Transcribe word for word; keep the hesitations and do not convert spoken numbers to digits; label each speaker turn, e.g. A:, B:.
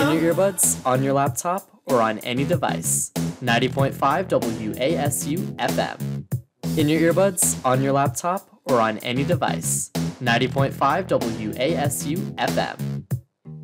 A: In your earbuds, on your laptop, or on any device. ninety point five W A S U F M. In your earbuds, on your laptop, or on any device. ninety point five W A S U F M.